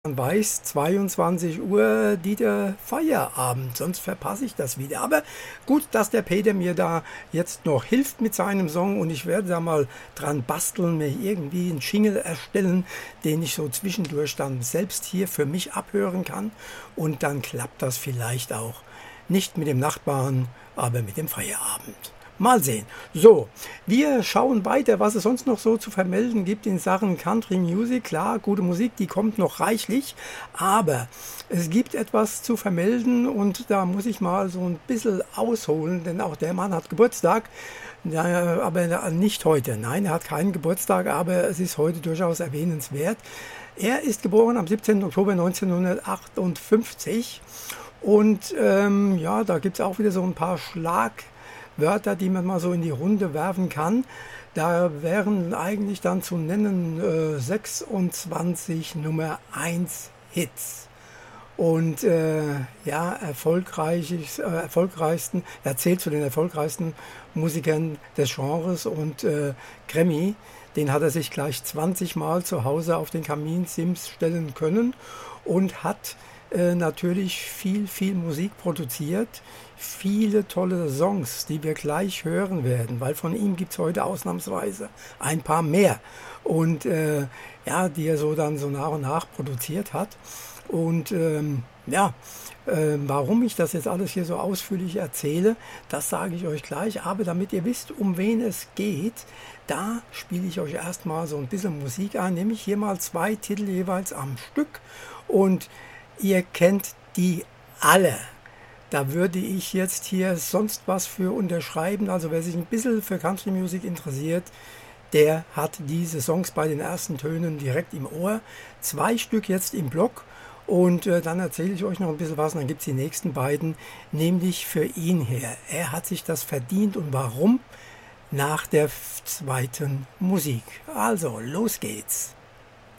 Man weiß, 22 Uhr, Dieter, Feierabend, sonst verpasse ich das wieder. Aber gut, dass der Peter mir da jetzt noch hilft mit seinem Song und ich werde da mal dran basteln, mir irgendwie einen Jingle erstellen, den ich so zwischendurch dann selbst hier für mich abhören kann und dann klappt das vielleicht auch. Nicht mit dem Nachbarn, aber mit dem Feierabend. Mal sehen. So, wir schauen weiter, was es sonst noch so zu vermelden gibt in Sachen Country Music. Klar, gute Musik, die kommt noch reichlich, aber es gibt etwas zu vermelden und da muss ich mal so ein bisschen ausholen, denn auch der Mann hat Geburtstag. Ja, aber nicht heute. Nein, er hat keinen Geburtstag, aber es ist heute durchaus erwähnenswert. Er ist geboren am 17. Oktober 1958 und ja, da gibt es auch wieder so ein paar Schlagwörter, die man mal so in die Runde werfen kann. Da wären eigentlich dann zu nennen 26 Nummer 1 Hits. Und ja, erfolgreichsten, er zählt zu den erfolgreichsten Musikern des Genres und Grammy, den hat er sich gleich 20 Mal zu Hause auf den Kaminsims stellen können und hat natürlich viel Musik produziert, viele tolle Songs, die wir gleich hören werden, weil von ihm gibt es heute ausnahmsweise ein paar mehr und ja, die er so dann so nach und nach produziert hat. Und ja, warum ich das jetzt alles hier so ausführlich erzähle, das sage ich euch gleich. Aber damit ihr wisst, um wen es geht, da spiele ich euch erstmal so ein bisschen Musik ein. Nehme ich hier mal 2 Titel jeweils am Stück und ihr kennt die alle. Da würde ich jetzt hier sonst was für unterschreiben. Also wer sich ein bisschen für Country Music interessiert, der hat diese Songs bei den ersten Tönen direkt im Ohr. 2 Stück jetzt im Block. Und dann erzähle ich euch noch ein bisschen was und dann gibt es die nächsten beiden, nämlich für ihn her. Er hat sich das verdient und warum? Nach der zweiten Musik. Also, los geht's.